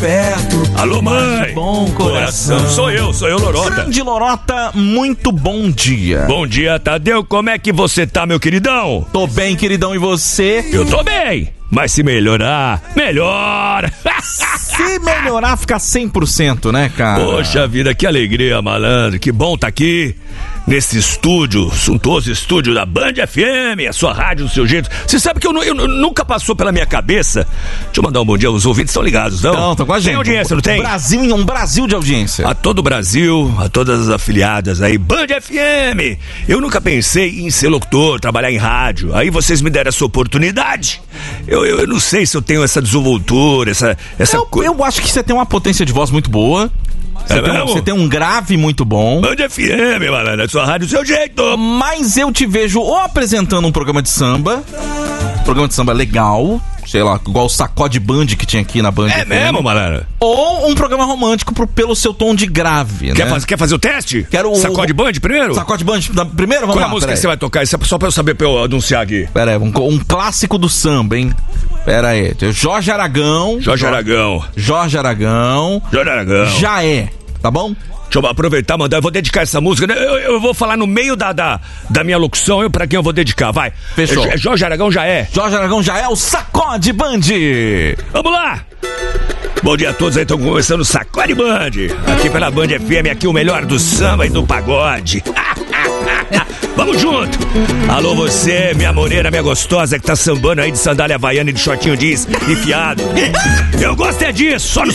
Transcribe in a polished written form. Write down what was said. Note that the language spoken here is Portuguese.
perto. Alô, mãe. Bom coração. Sou eu, Lorota. Grande Lorota, muito bom dia. Bom dia, Tadeu. Como é que você tá, meu queridão? Tô bem, queridão, e você? Eu tô bem. Mas se melhorar, melhora. Se melhorar, fica 100%, né, cara? Poxa vida, que alegria, malandro. Que bom tá aqui nesse estúdio, suntuoso estúdio da Band FM, a sua rádio do seu jeito. Você sabe que eu nunca passou pela minha cabeça. Deixa eu mandar um bom dia, os ouvintes estão ligados, não? Não, estão com a gente. Tem audiência, não tem? Brasil, um Brasil de audiência. A todo o Brasil, a todas as afiliadas aí, Band FM. Eu nunca pensei em ser locutor, trabalhar em rádio. Aí vocês me deram essa oportunidade. Eu não sei se eu tenho essa desenvoltura, essa coisa. Eu acho que você tem uma potência de voz muito boa. Você tem um grave muito bom. Band FM, malandro, é sua rádio do seu jeito. Mas eu te vejo ou apresentando um programa de samba legal, sei lá, igual o Sacode Band que tinha aqui na Band. É FM, mesmo, malandro? Ou um programa romântico pelo seu tom de grave, né? Quer fazer o teste? Quero Sacode Band primeiro? Sacode Band primeiro? Vamos Qual lá, é a música que você vai tocar? Isso é só pra eu saber, pra eu anunciar aqui. Pera aí, um clássico do samba, hein? Pera aí, Jorge Aragão. Jorge Aragão. Já é, tá bom? Deixa eu aproveitar, mandar, eu vou dedicar essa música, eu vou falar no meio da minha locução, pra quem eu vou dedicar, vai. Fechou. Jorge Aragão já é. Jorge Aragão já é o Sacode Band. Vamos lá. Bom dia a todos aí, estão começando o Sacode Band. Aqui pela Band FM, aqui o melhor do samba e do pagode. Vamos junto. Alô você, minha morena, minha gostosa, que tá sambando aí de sandália havaiana e de shortinho jeans enfiado. Eu gosto é disso, só no